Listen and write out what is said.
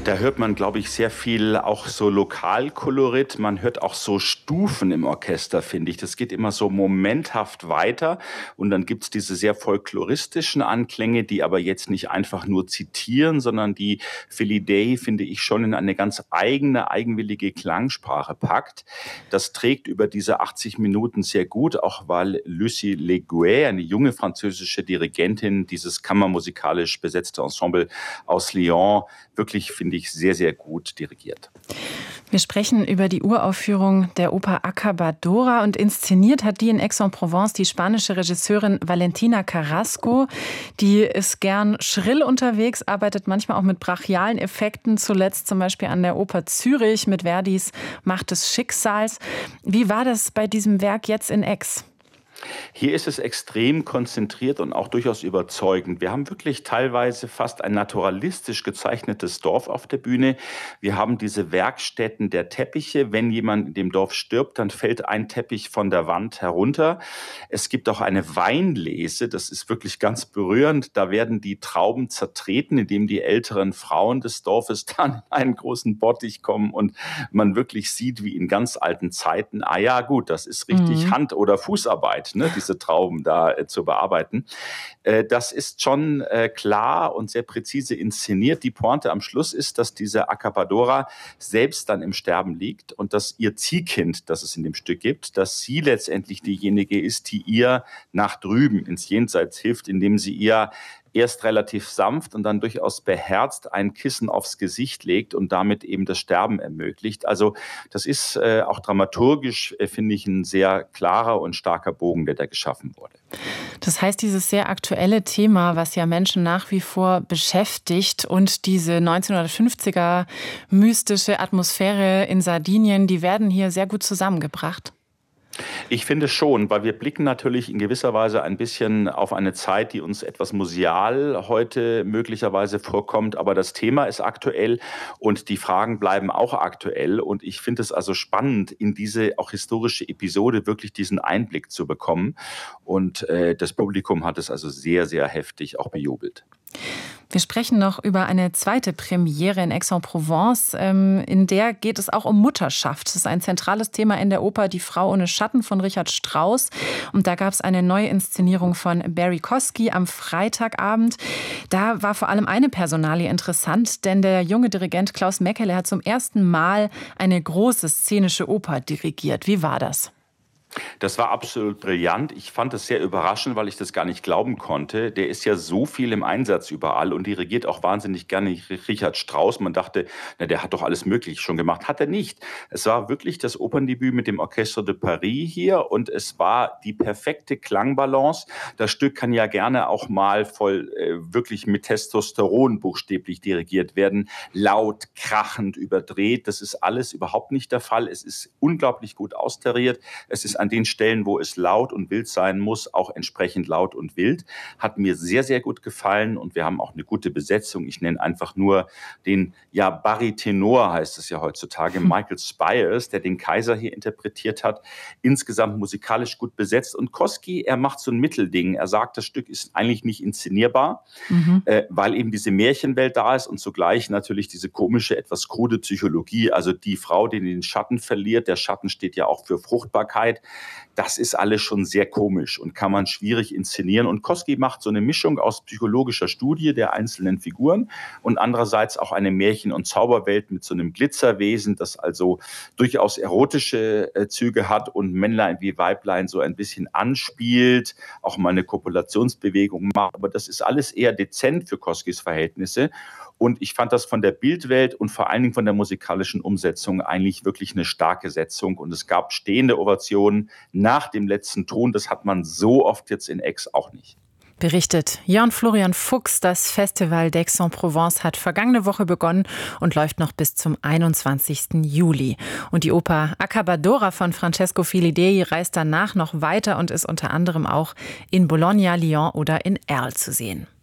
Da hört man, glaube ich, sehr viel auch so Lokalkolorit. Man hört auch so Stufen im Orchester, finde ich. Das geht immer so momenthaft weiter. Und dann gibt's diese sehr folkloristischen Anklänge, die aber jetzt nicht einfach nur zitieren, sondern die Felidae, finde ich, schon in eine ganz eigene, eigenwillige Klangsprache packt. Das trägt über diese 80 Minuten sehr gut, auch weil Lucie Leguay, eine junge französische Dirigentin, dieses kammermusikalisch besetzte Ensemble aus Lyon, wirklich, finde ich, sehr, sehr gut dirigiert. Wir sprechen über die Uraufführung der Oper Acabadora und inszeniert hat die in Aix-en-Provence die spanische Regisseurin Valentina Carrasco. Die ist gern schrill unterwegs, arbeitet manchmal auch mit brachialen Effekten, zuletzt zum Beispiel an der Oper Zürich mit Verdis Macht des Schicksals. Wie war das bei diesem Werk jetzt in Aix? Hier ist es extrem konzentriert und auch durchaus überzeugend. Wir haben wirklich teilweise fast ein naturalistisch gezeichnetes Dorf auf der Bühne. Wir haben diese Werkstätten der Teppiche. Wenn jemand in dem Dorf stirbt, dann fällt ein Teppich von der Wand herunter. Es gibt auch eine Weinlese. Das ist wirklich ganz berührend. Da werden die Trauben zertreten, indem die älteren Frauen des Dorfes dann in einen großen Bottich kommen und man wirklich sieht, wie in ganz alten Zeiten, ah ja, gut, das ist richtig Hand- oder Fußarbeit, ne, diese Trauben da zu bearbeiten. Das ist schon klar und sehr präzise inszeniert. Die Pointe am Schluss ist, dass diese Acabadora selbst dann im Sterben liegt und dass ihr Ziehkind, das es in dem Stück gibt, dass sie letztendlich diejenige ist, die ihr nach drüben ins Jenseits hilft, indem sie ihr erst relativ sanft und dann durchaus beherzt ein Kissen aufs Gesicht legt und damit eben das Sterben ermöglicht. Also das ist auch dramaturgisch, finde ich, ein sehr klarer und starker Bogen, der da geschaffen wurde. Das heißt, dieses sehr aktuelle Thema, was ja Menschen nach wie vor beschäftigt und diese 1950er mystische Atmosphäre in Sardinien, die werden hier sehr gut zusammengebracht. Ich finde schon, weil wir blicken natürlich in gewisser Weise ein bisschen auf eine Zeit, die uns etwas museal heute möglicherweise vorkommt. Aber das Thema ist aktuell und die Fragen bleiben auch aktuell. Und ich finde es also spannend, in diese auch historische Episode wirklich diesen Einblick zu bekommen. Und das Publikum hat es also sehr, sehr heftig auch bejubelt. Wir sprechen noch über eine zweite Premiere in Aix-en-Provence. In der geht es auch um Mutterschaft. Das ist ein zentrales Thema in der Oper Die Frau ohne Schatten von Richard Strauss. Und da gab es eine neue Inszenierung von Barry Kosky am Freitagabend. Da war vor allem eine Personalie interessant, denn der junge Dirigent Klaus Mekele hat zum ersten Mal eine große szenische Oper dirigiert. Wie war das? Das war absolut brillant. Ich fand es sehr überraschend, weil ich das gar nicht glauben konnte. Der ist ja so viel im Einsatz überall und dirigiert auch wahnsinnig gerne Richard Strauss. Man dachte, na, der hat doch alles Mögliche schon gemacht. Hat er nicht. Es war wirklich das Operndebüt mit dem Orchestre de Paris hier und es war die perfekte Klangbalance. Das Stück kann ja gerne auch mal voll wirklich mit Testosteron buchstäblich dirigiert werden. Laut, krachend, überdreht. Das ist alles überhaupt nicht der Fall. Es ist unglaublich gut austariert. Es ist an den Stellen, wo es laut und wild sein muss, auch entsprechend laut und wild. Hat mir sehr, sehr gut gefallen und wir haben auch eine gute Besetzung. Ich nenne einfach nur den, ja, Baritenor heißt es ja heutzutage, Michael Spires, der den Kaiser hier interpretiert hat. Insgesamt musikalisch gut besetzt. Und Kosky, er macht so ein Mittelding. Er sagt, das Stück ist eigentlich nicht inszenierbar, weil eben diese Märchenwelt da ist und zugleich natürlich diese komische, etwas krude Psychologie. Also die Frau, die den Schatten verliert. Der Schatten steht ja auch für Fruchtbarkeit. Das ist alles schon sehr komisch und kann man schwierig inszenieren. Und Kosky macht so eine Mischung aus psychologischer Studie der einzelnen Figuren und andererseits auch eine Märchen- und Zauberwelt mit so einem Glitzerwesen, das also durchaus erotische Züge hat und Männlein wie Weiblein so ein bisschen anspielt, auch mal eine Kopulationsbewegung macht. Aber das ist alles eher dezent für Koskys Verhältnisse. Und ich fand das von der Bildwelt und vor allen Dingen von der musikalischen Umsetzung eigentlich wirklich eine starke Setzung. Und es gab stehende Ovationen nach dem letzten Ton. Das hat man so oft jetzt in Aix auch nicht. Berichtet Jörn Florian Fuchs. Das Festival d'Aix-en-Provence hat vergangene Woche begonnen und läuft noch bis zum 21. Juli. Und die Oper Acabadora von Francesco Filidei reist danach noch weiter und ist unter anderem auch in Bologna, Lyon oder in Arles zu sehen.